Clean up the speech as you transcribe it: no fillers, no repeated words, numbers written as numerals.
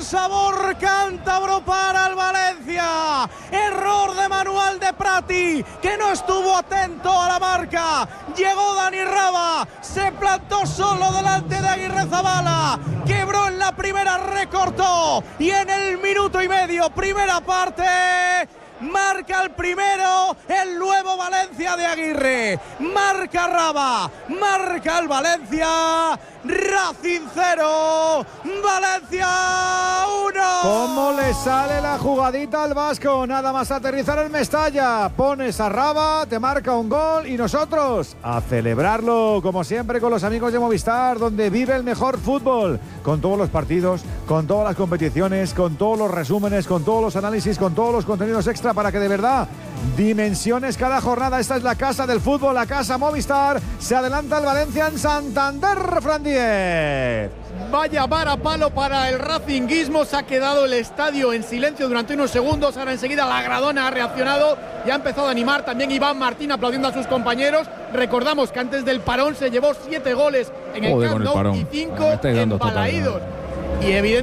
sabor cántabro para el Valencia. Error de Manuel de Prati, que no estuvo atento a la marca. Llegó Dani Raba, se plantó solo delante de Aguirrezabala, quebró en la primera, recortó y en el minuto y medio, primera parte, marca el primero el nuevo Valencia de Aguirre. Marca Raba, marca el Valencia. Racing 0, Valencia 1. ¿Cómo le sale la jugadita al vasco? Nada más aterrizar en Mestalla, pones a Raba, te marca un gol y nosotros a celebrarlo, como siempre, con los amigos de Movistar, donde vive el mejor fútbol, con todos los partidos, con todas las competiciones, con todos los resúmenes, con todos los análisis, con todos los contenidos extra, para que de verdad dimensiones cada jornada. Esta es la casa del fútbol, la casa Movistar. Se adelanta el Valencia en Santander, Fran Díez. Vaya varapalo para el racinguismo. Se ha quedado el estadio en silencio durante unos segundos. Ahora enseguida la Gradona ha reaccionado y ha empezado a animar también Iván Martín, aplaudiendo a sus compañeros. Recordamos que antes del parón se llevó 7 goles en el Camp Nou y 5 en Balaídos. Y evidentemente